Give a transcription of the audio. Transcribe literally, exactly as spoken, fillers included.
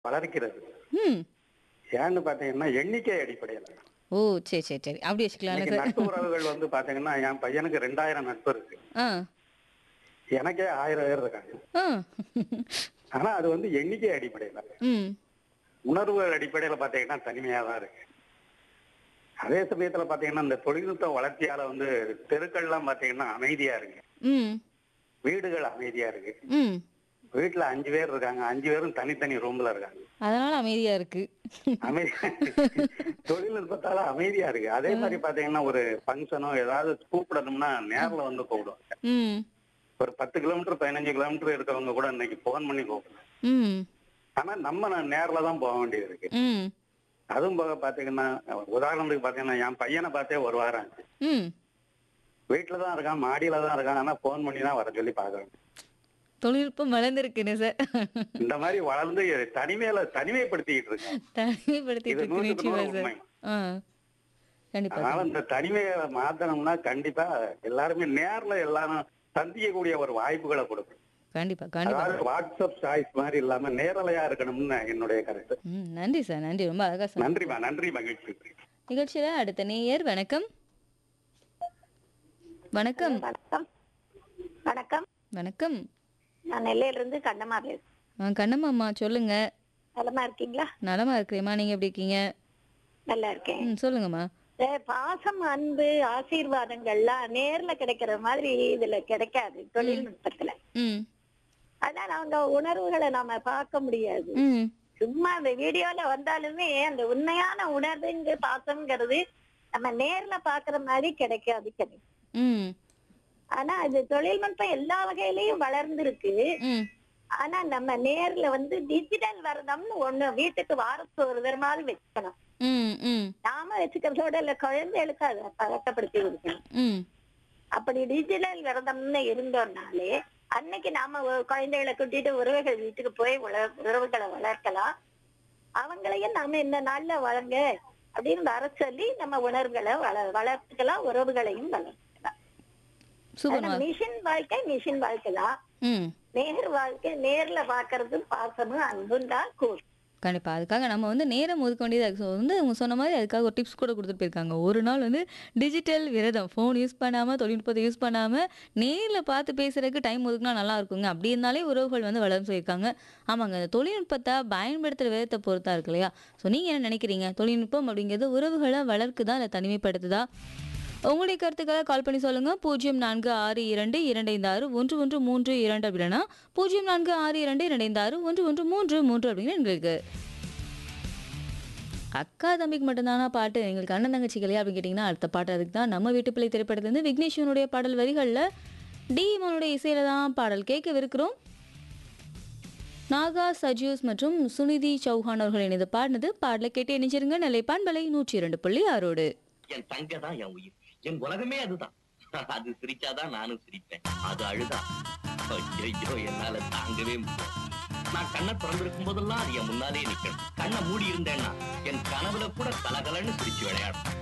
வளர்க்கிறது. ம். ஏன்னு பார்த்தீங்கன்னா, எண்ணிக்கை அடிப்படையில. ஓ! சரி, சரி, சரி. அப்படி வச்சுக்கலாம்ல இன்னைக்கு சார். நட்பு உறவுகள் வந்து பார்த்தீங்கன்னா, என் பையனுக்கு இரண்டாயிரம் நட்பு இருக்கு. ஆ. எனக்கே ஆயிரம் பேர் இருக்காங்க. ஆ. ஆனா அது வந்து எண்ணிக்கை அடிப்படையில. ம். உணர்வுகள் அடிப்படையில பார்த்தீங்கன்னா, தனிமையா தான் இருக்கு. அதே சமயத்துல பார்த்தீங்கன்னா, இந்த தொழில்நுட்ப வளர்ச்சியால வந்து தெருக்கள்லாம் பார்த்தீங்கன்னா அமைதியா இருக்கு. ம். வீடுகள் அமைதியா இருக்கு. ம். வீட்ல அஞ்சு பேர் இருக்காங்க. அஞ்சு பேரும் தனித்தனி ரூம்ல இருக்காங்க. அதனால அமைதியா இருக்கு. அமைதி தொழில்நுட்பத்தால அமைதியா இருக்கு. அதே ம். மாரி பார்த்தீங்கன்னா, ஒரு ஃபங்ஷனோ ஏதாவது கூப்பிடணும்னா நேர்ல வந்து கூப்பிடுவாங்க. ம். ஒரு பத்து கிலோமீட்டர், பதினைந்து கிலோமீட்டர் இருக்கவங்க கூட இன்னைக்கு ஃபோன் பண்ணி கூப்பிடுறாங்க. ம். ஆனா நம்ம ந நேர்ல தான் போக வேண்டியது இருக்கு. ம். அதுவும் போக பார்த்தீங்கன்னா, உதாரணத்துக்கு பார்த்தீங்கன்னா, என் பையன பார்த்தே ஒரு வாரம் ஆச்சு. ம். வீட்ல தான் இருக்கான், மாடியில தான் இருக்கான். ஆனா ஃபோன் பண்ணி தான் வர சொல்லி பார்க்குறேன். தொழில்நுட்பம் வளர்ந்திருக்குன்னு சார். இந்த மாரி வளர்ந்து தனிமையில தனிமைப்படுத்திக்கிட்டு இருக்கான். தனிமைப்படுத்திட்டு இது இருக்கு நூற்றுக்கு நிச்சயமா நூறு சார். உண்மை. ஆ. கண்டிப்பா, அதனால கண்டிப்பா. இந்த தனிமையை மாத்தணும்னா கண்டிப்பா எல்லாருமே நேர்ல எல்லாரும் சந்திக்கக்கூடிய ஒரு வாய்ப்புகளை கொடுக்கணும். கண்டிப்பா, கண்டிப்பா அதாவது சார். வாட்ஸ்அப் சாய்ஸ் மாதிரி இல்லாம நேரலையா இருக்கணும்னு என்னுடைய கருத்து. ம். நன்றி சார். நன்றி. ரொம்ப அழகா சொன்னீங்க. நன்றிமா, நன்றி, மகிழ்ச்சி. நிகழ்ச்சியில அடுத்த நேயர் வணக்கம். வணக்கம். வணக்கம். வணக்கம். வணக்கம். நான் நெல்லையில இருந்து கண்ணம்மா பேசுறேன். ஆ கண்ணம்மாம்மா சொல்லுங்க. நலமா இருக்கீங்களா? நலமா இருக்கிறேம்மா. நீங்க எப்படி இருக்கீங்க? நல்லா இருக்கேன். ம். சொல்லுங்கம்மா. இந்த பாசம், அன்பு, ஆசீர்வாதங்கள்லாம் நேர்ல கிடைக்கிற மாதிரி இதுல கிடைக்காது தொழில்நுட்பத்துல. ம். அதனால அவங்க உணர்வுகளை நாம பார்க்க முடியாது. ம். சும்மா அந்த வீடியோல வந்தாலுமே அந்த உண்மையான உணர்வுங்க பாசம்ங்கிறது நம்ம நேர்ல பாக்குற மாதிரி கிடைக்காது கிடைக்கும். ம். ஆனா அது தொழில்நுட்பம் எல்லா வகையிலயும் வளர்ந்துருக்கு. ம். ஆனா நம்ம நேர்ல வந்து டிஜிட்டல் வரதம்னு ஒண்ணு வீட்டுக்கு வாரத்துக்கு ஒரு தரமாவது வச்சுக்கணும். ம். ம். நாம வச்சுக்கிறதோட இல்ல குழந்தைகளுக்கு அதை பழக்கப்படுத்தி கொடுக்கணும். ம். அப்படி டிஜிட்டல் விரதம்னு இருந்தோம்னாலே அன்னைக்கு நாம ஒரு குழந்தைகளை கூட்டிட்டு உறவுகள் வீட்டுக்கு போய் உல- உறவுகளை வளர்க்கலாம். அவங்களையும் நாம இந்த நாள்ல வளங்க அப்படின்னு வர சொல்லி நம்ம உணர்வுகளை வள வளர்த்துக்கலாம், உறவுகளையும் வளர்த்துக்கலாம். சூப்பர்மா. மிஷின் வாழ்க்கை மிஷின் வாழ்க்கை தான். ம். நேர் வாழ்க்கை நேர்ல பாக்குறது பாசமும் அன்பும் தான் கூடும். கண்டிப்பா. அதுக்காக நம்ம வந்து நேரம் ஒதுக்க வேண்டியது இருக்கு. ஸோ வந்து அவங்க சொன்ன மாரி அதுக்காக ஒரு டிப்ஸ் கூட குடுத்துட்டு போயிருக்காங்க. ஒரு நாள் வந்து டிஜிட்டல் விரதம். ஃபோன் யூஸ் பண்ணாம, தொழில்நுட்பத்த யூஸ் பண்ணாம, நேர்ல பார்த்து பேசுறதுக்கு டைம் ஒதுக்குனா நல்லா இருக்குங்க. அப்படி இருந்தாலே உறவுகள் வந்து வளரும்னு சொல்லியிருக்காங்க. ஆமாங்க. இந்த தொழில்நுட்பத்த பயன்படுத்துற விதத்த பொறுத்தா இருக்கு இல்லையா? ஸோ நீங்க என்ன நினைக்கிறீங்க? தொழில்நுட்பம் அப்படிங்கிறது உறவுகள வளர்க்குதா? இல்ல தனிமைப்படுத்துதா? உங்களுடைய கருத்துக்கள கால் பண்ணி சொல்லுங்க. பூஜ்ஜியம் நான்கு ஆறு இரண்டு இரண்டு ஐந்து ஆறு ஒன்று ஒன்று மூன்று இரண்டு அப்படின்னா, பூஜ்ஜியம் நான்கு ஆறு இரண்டு இரண்டு ஐந்து ஆறு ஒன்று ஒன்று மூன்று மூன்று அப்படின்னு எங்களுக்கு. அக்கா தம்பிக்கு மட்டும்தானா பாட்டு? எங்களுக்கு அண்ணன் தங்கச்சி இல்லையா அப்படின்னு கேட்டிங்கன்னா, அடுத்த பாட்டு அதுக்கு தான். நம்ம வீட்டு பிள்ளை திரைப்படத்துலேருந்து விக்னேஷனுடைய பாடல் வரிகள்ல டி இமானுடைய இசையில தான் பாடல் கேட்கவிருக்கிறோம். நாகா சஜூஸ் மற்றும் சுனிதி சௌஹான் அவர்கள் இணைந்து பாடினது. பாடலை கேட்டு இணைஞ்சிருங்க. நெல்லை பண்பலை நூற்றி இரண்டு புள்ளி ஆறோடு. என் தங்க தான் என் உயிர், என் உலகமே அதுதான். அது சிரிச்சாதான் நானும் சிரிப்பேன், அது அழுதா ஐயோ என்னால தாங்கவே முடியல. நான் கண்ணை திறந்திருக்கும் போதெல்லாம் அது என் முன்னாலே நிக்கணும். கண்ணை மூடி இருந்தேன்னா என் கனவுல கூட கலகலன்னு சிரிச்சு விளையாடும்.